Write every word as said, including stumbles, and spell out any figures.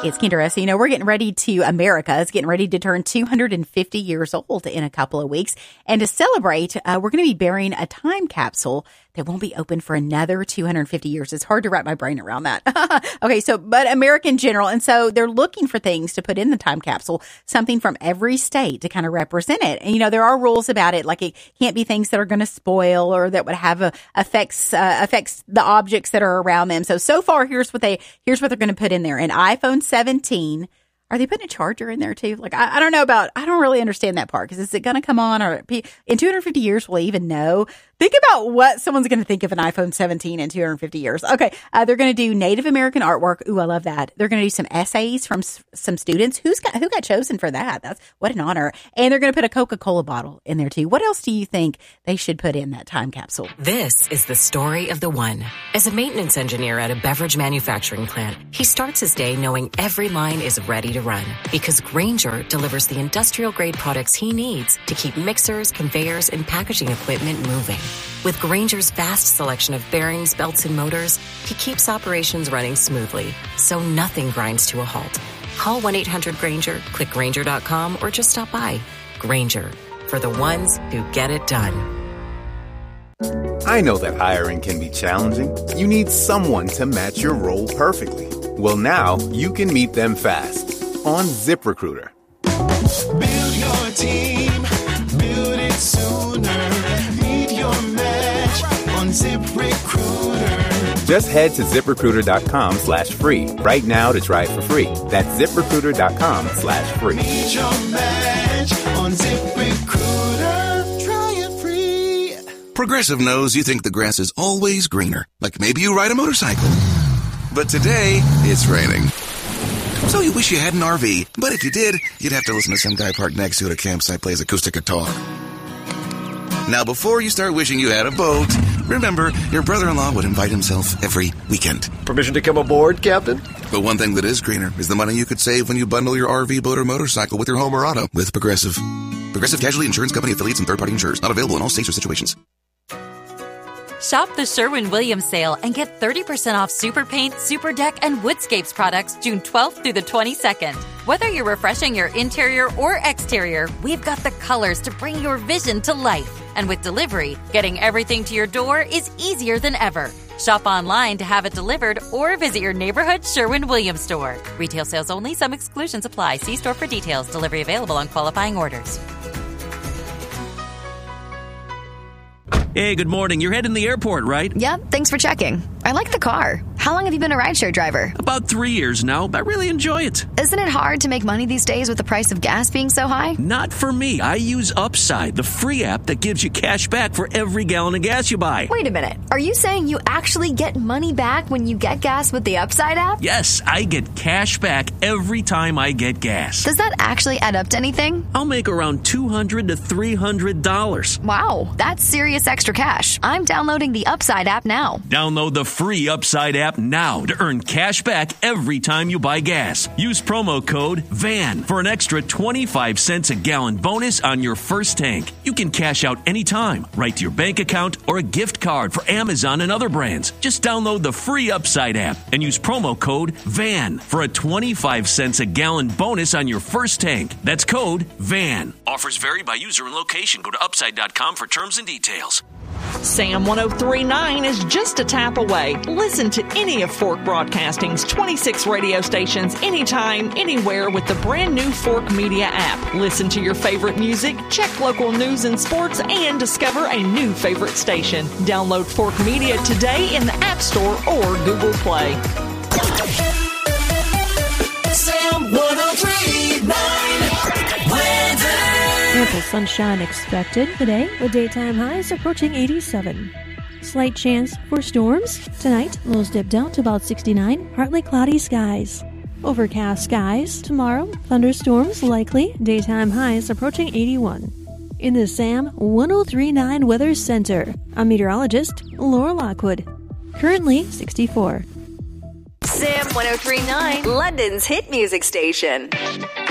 It's Kendra. So, you know, we're getting ready to, America is getting ready to turn two hundred fifty years old in a couple of weeks. And to celebrate, uh, we're going to be burying a time capsule that won't be open for another two hundred fifty years. It's hard to wrap my brain around that. Okay, so, but American General. And so they're looking for things to put in the time capsule, something from every state to kind of represent it. And, you know, there are rules about it. Like it can't be things that are going to spoil or that would have a, affects, uh, affects the objects that are around them. So, so far, here's what they, here's what they're going to put in there. An iPhone seventeen. Are they putting a charger in there too? Like, I, I don't know about, I don't really understand that part. Because is it going to come on or in two hundred fifty years, we'll even know? Think about what someone's going to think of an iPhone seventeen in two hundred fifty years. Okay. Uh, they're going to do Native American artwork. Ooh, I love that. They're going to do some essays from s- some students. Who's got, who got chosen for that? That's what an honor. And they're going to put a Coca-Cola bottle in there too. What else do you think they should put in that time capsule? This is the story of the one. As a maintenance engineer at a beverage manufacturing plant, he starts his day knowing every line is ready to run because Grainger delivers the industrial grade products he needs to keep mixers, conveyors, and packaging equipment moving. With Grainger's vast selection of bearings, belts, and motors, he keeps operations running smoothly, so nothing grinds to a halt. Call one eight hundred Grainger, click Grainger dot com, or just stop by. Grainger, for the ones who get it done. I know that hiring can be challenging. You need someone to match your role perfectly. Well, now you can meet them fast on ZipRecruiter. Build your team, build it sooner. Meet your match on ZipRecruiter. Just head to ZipRecruiter.com slash free right now to try it for free. That's ZipRecruiter.com slash free. Meet your match on ZipRecruiter. Try it free. Progressive knows you think the grass is always greener. Like maybe you ride a motorcycle. But today, it's raining. So you wish you had an R V, but if you did, you'd have to listen to some guy parked next to you at a campsite plays acoustic guitar. Now, before you start wishing you had a boat, remember, your brother-in-law would invite himself every weekend. Permission to come aboard, Captain? But one thing that is greener is the money you could save when you bundle your R V, boat, or motorcycle with your home or auto with Progressive. Progressive Casualty Insurance Company affiliates and third-party insurers. Not available in all states or situations. Shop the Sherwin-Williams sale and get thirty percent off Super Paint, Super Deck, and Woodscapes products June twelfth through the twenty-second. Whether you're refreshing your interior or exterior, we've got the colors to bring your vision to life. And with delivery, getting everything to your door is easier than ever. Shop online to have it delivered or visit your neighborhood Sherwin-Williams store. Retail sales only. Some exclusions apply. See store for details. Delivery available on qualifying orders. Hey, good morning. You're heading to the airport, right? Yep, thanks for checking. I like the car. How long have you been a rideshare driver? About three years now. I really enjoy it. Isn't it hard to make money these days with the price of gas being so high? Not for me. I use Upside, the free app that gives you cash back for every gallon of gas you buy. Wait a minute. Are you saying you actually get money back when you get gas with the Upside app? Yes, I get cash back every time I get gas. Does that actually add up to anything? I'll make around two hundred to three hundred dollars. Wow, that's serious extra cash. I'm downloading the Upside app now. Download the free Upside app now to earn cash back every time you buy gas. Use promo code V A N for an extra twenty-five cents a gallon bonus on your first tank. You can cash out anytime, right to your bank account or a gift card for Amazon and other brands. Just download the free Upside app and use promo code V A N for a twenty-five cents a gallon bonus on your first tank. That's code V A N. Offers vary by user and location. Go to upside dot com for terms and details. Sam one oh three point nine is just a tap away. Listen to any of Fork Broadcasting's twenty-six radio stations anytime, anywhere with the brand new Fork Media app. Listen to your favorite music, check local news and sports, and discover a new favorite station. Download Fork Media today in the App Store or Google Play. Sam one oh three point nine weather. Ample sunshine expected today with daytime highs approaching eighty-seven. Slight chance for storms. Tonight, lows dip down to about sixty-nine, partly cloudy skies. Overcast skies. Tomorrow, thunderstorms likely, daytime highs approaching eighty-one. In the Sam one oh three point nine Weather Center, I'm meteorologist Laura Lockwood. Currently sixty-four. Sam one oh three point nine, London's hit music station.